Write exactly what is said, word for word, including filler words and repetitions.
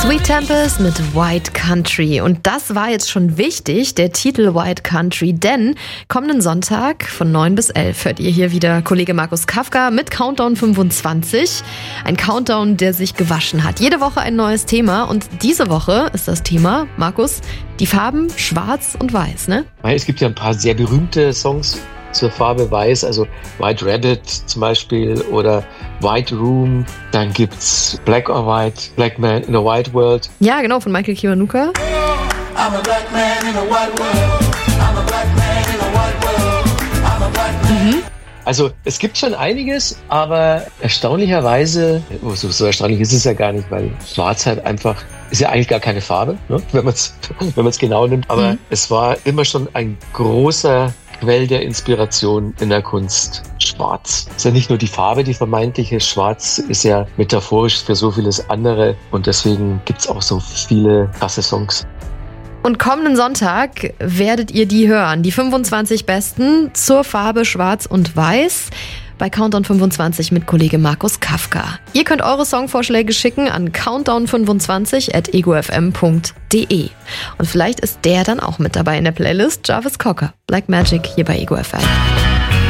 Sweet Tempest mit White Country. Und das war jetzt schon wichtig, der Titel White Country, denn kommenden Sonntag von neun bis elf hört ihr hier wieder Kollege Markus Kafka mit Countdown fünfundzwanzig. Ein Countdown, der sich gewaschen hat. Jede Woche ein neues Thema und diese Woche ist das Thema, Markus, die Farben schwarz und weiß, ne? Es gibt ja ein paar sehr berühmte Songs zur Farbe Weiß, also White Rabbit zum Beispiel oder White Room. Dann gibt's Black or White, Black Man in a White World. Ja, genau, von Michael Kiwanuka. I'm a black man in a white world. I'm a black man in a white world. I'm a black man. Mhm. Also es gibt schon einiges, aber erstaunlicherweise, oh, so, so erstaunlich ist es ja gar nicht, weil Schwarz halt einfach, ist ja eigentlich gar keine Farbe, ne? wenn man es wenn man es genau nimmt. Aber mhm. es war immer schon ein großer Quell der Inspiration in der Kunst. Schwarz. Es ist ja nicht nur die Farbe, die vermeintliche. Schwarz ist ja metaphorisch für so vieles andere und deswegen gibt es auch so viele krasse Songs. Und kommenden Sonntag werdet ihr die hören. Die fünfundzwanzig Besten zur Farbe Schwarz und Weiß bei Countdown fünfundzwanzig mit Kollege Markus Kafka. Ihr könnt eure Songvorschläge schicken an countdown fünfundzwanzig at ego f m punkt d e. Und vielleicht ist der dann auch mit dabei in der Playlist. Jarvis Cocker, Black Magic hier bei Ego F M.